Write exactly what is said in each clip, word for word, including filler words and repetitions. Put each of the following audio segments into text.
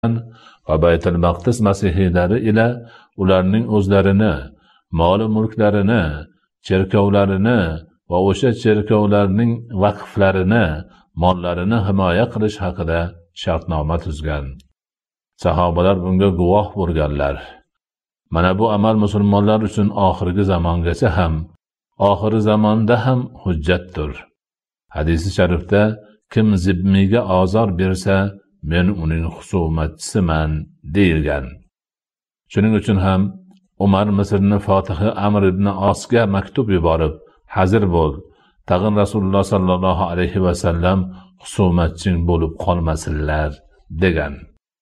va Baytul Maqdis masihiylari ila ularning o'zlarini, mol mulklarini, cherkovlarini va o'sha cherkovlarning vaqflarini, mollarini himoya qilish haqida shartnoma tuzgan. Sahobalar bunga guvoh bo'lganlar. Mana bu amal musulmonlar uchun oxirgi zamongacha ham, oxiri zamonda ham hujjatdir. Hadisi sharifda kim zimmiga ozor bersa, men uning husumatchisiman deyilgan. Shuning uchun ham Umar Misrni Fotihi Amr ibn Osga maktub yuborib, hazir bo'l, tag'in Rasululloh sallallohu alayhi va sallam husumatching bo'lib qolmasinlar degan.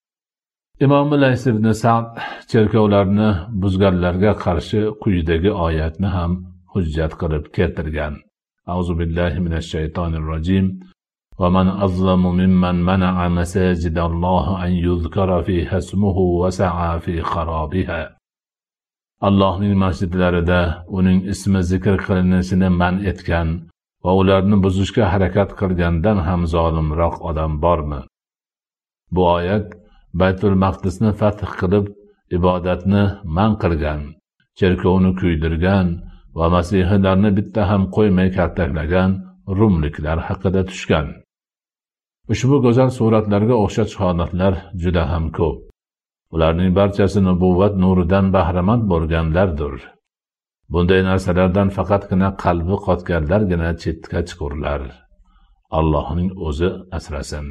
Imom Lays ibn Sa'd cherkovlarni buzganlarga qarshi quyidagi oyatni ham hujjat qilib keltirgan. A'uzu billahi minash shaytonir rojim. Va man azlamu mimman mana'a masajidallohi an yuzkara fiha ismuhu wa sa'a fi kharabiha. Allohning masjidlarida uning ismi zikr qilinishini man etgan va ularni buzishga harakat qilgandan ham zolimroq odam bormi? Bu oyat Baytul Maqdisni fath qilib ibodatni man qilgan, cherkovni kuydirgan va masihiylarni bitta ham qo'ymay kaltaklagan rumliklar haqida tushgan. Ushbu go'zal suratlarga o'xshash holatlar juda ham ko'p. Ularning barchasi nubuvat nuridan bahramand bo'lganlardir. Bunday narsalardan faqatgina qalbi qotganlargina chetga chiqurlar. Allohning o'zi asrasin.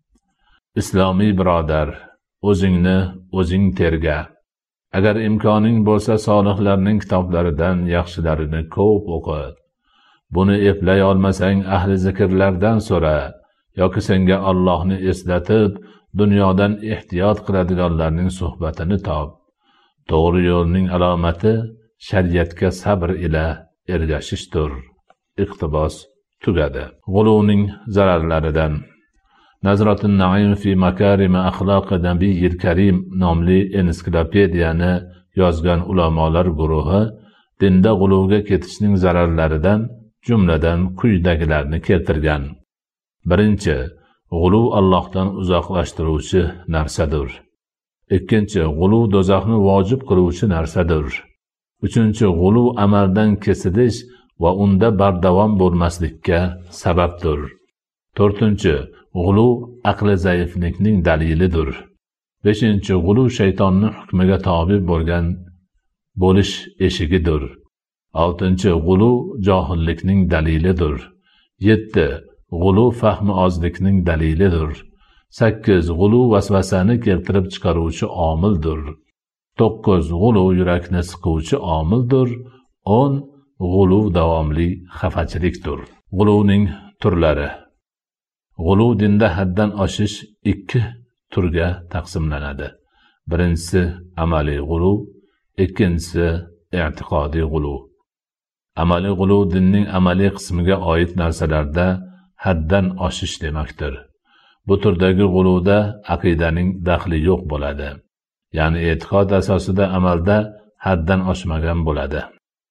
Islomiy birodar, o'zingni o'zing terga. Agar imkoning bo'lsa, solihlarning kitoblaridan yaxshilarini ko'p o'qi. Buni eplay olmasang, ahli zikrlardan so'ra, yoki senga Allohni eslatib, dunyodan ehtiyot qiladiganlarning suhbatini top. To'g'ri yo'lning alomati shariatga sabr ila ergashishdir. Iqtibos tugadi. G'uluvning zararlaridan Nazratun Naim fi makarim axloq nabiyil karim nomli ensiklopediyani yozgan ulamolar guruhi dinda g'uluvga ketishning zararlaridan jumladan quyidagilarni keltirgan. Birinchi, g'uluv Allohdan uzoqlashtiruvchi narsadir. Ikkinchi, g'uluv do'zaxni vojib qiluvchi narsadir. Uchinchi, g'uluv amaldan kesilish va unda bardavom bo'lmaslikka sababdir. To'rtinchi, g'uluv aqli zaiflikning dalilidir. Beshinchi, g'uluv shaytonning hukmiga tobe bo'lgan bo'lish eshigidir. Oltinchi, g'uluv johillikning dalilidir. Yetti, g'uluv fahmi ozlikning dalilidir. Sakkiz, g'uluv vasvasani keltirib chiqaruvchi omildir. To'qqiz, g'uluv yurakni siquvchi omildir. O'n, g'uluv davomli xafachilikdir. G'uluvning turlari. G'uluv dinda haddan oshish ikki turga taqsimlanadi. Birinchisi amaliy g'uluv, ikkinchisi i'tiqodiy g'uluv. Amaliy g'uluv dinning amaliy qismiga oid narsalarda haddan oshish demakdir. Bu turdagi g'uluvda aqidaning daxli yo'q bo'ladi. Ya'ni e'tiqod asosida amalda haddan oshmagan bo'ladi.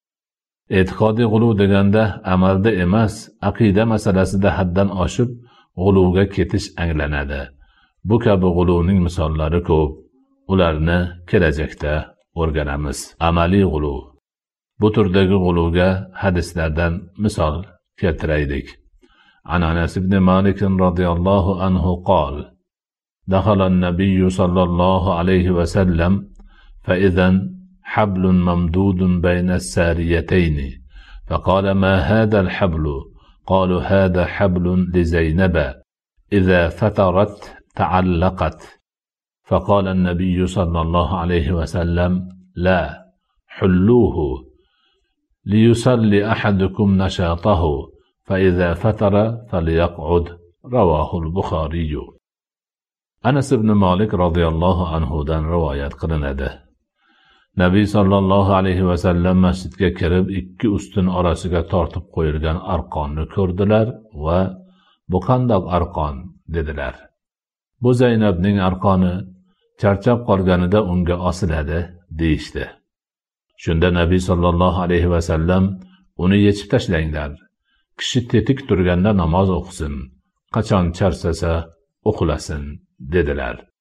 E'tiqodiy g'uluv deganda amalda emas, aqida masalasida haddan oshib g'uluvga ketish anglanadi. Bu kabi g'uluvning misollari ko'p. Ularni kelajakda o'rganamiz. Amaliy g'uluv. Bu turdagi g'uluvga hadislardan misol keltiraylik. An Anas ibn Malik radhiyallohu anhu qol: دخل النبي صلى الله عليه وسلم فإذا حبل ممدود بين الساريتين فقال ما هذا الحبل؟ قالوا هذا حبل لزينب إذا فترت تعلقت. فقال النبي صلى الله عليه وسلم لا حلوه ليصلي أحدكم نشاطه فإذا فتر فليقعد. رواه البخاري. Anas ibn Malik radhiyallohu anhu dan rivoyat qilinadi. Nabiy sallallohu alayhi va sallam masjidga kirib, ikki ustun orasiga tortib qo'yilgan arqonni ko'rdilar va bu qandoq arqon dedilar. Bu Zaynabning arqoni, charchab qolganida unga osiladi deyishdi. Shunda Nabiy sallallohu alayhi va sallam uni yechib tashlanglar. Kishi tetik turganda namoz o'qisin, qachon charchasa uxlasin dedilar.